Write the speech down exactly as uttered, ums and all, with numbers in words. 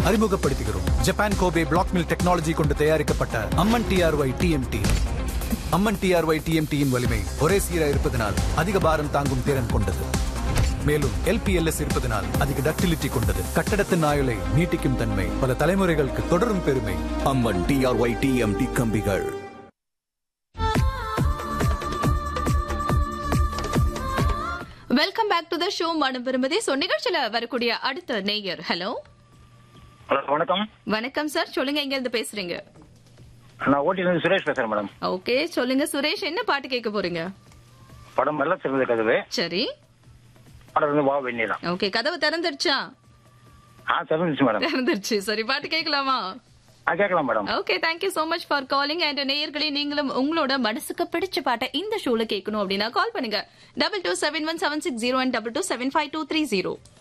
அறிமுகப்படுத்துகிறோம். Japan Kobe black mill technology கொண்டு தயாரிக்கப்பட்ட அம்மன் டிஆர்ஒய் டிஎம்டி. அம்மன் டிஆர்ஒய் டிஎம்டியின் வலிமை ஒரே சீராக இருப்பதனால் அதிக பாரம் தாங்கும் திறன் கொண்டது. மேலும் எல்பிஎல்எஸ் இருப்பதனால் அதிக டக்டிலிட்டி கொண்டது. கட்டடத்தின் ஆயுளை நீட்டிக்கும் தன்மை பல தலைமுறைகளுக்கு தொடரும் பெருமை. அம்மன் டிஆர்ஒய் டிஎம்டி கம்பிகள். Welcome back to the show. மனம் விரும்புதே. சோ நிகழ்ச்சியில வரக்கூடிய அடுத்த நேயர். ஹலோ வணக்கம். வணக்கம் சார், சொல்லுங்க, எங்க இருந்து பேசுறீங்க? நான் ஓட்டிலிருந்து சுரேஷ் பேசுறேன் மேடம். ஓகே, சொல்லுங்க சுரேஷ், என்ன பாட்டு கேட்க போறீங்க? படம் மெல்ல திறந்த கதவு. சரி, படம் வந்து வா வெண்ணிலா. ஓகே, கதவு திறந்துருச்சா? ஆ திறந்துச்சு மேடம். திறந்துருச்சு. சரி, பாட்டு கேட்கலாமா? ஆ கேட்கலாம் madam. Okay, thank you so much for calling. And நேயர்களே, நீங்களும் உங்களோட மனசுக்கு பிடிச்ச பாட்டை இந்த ஷோல கேட்கணும் அப்படின்னா கால் பண்ணுங்க. Double two seven one seven six zero and double two seven five two three zero.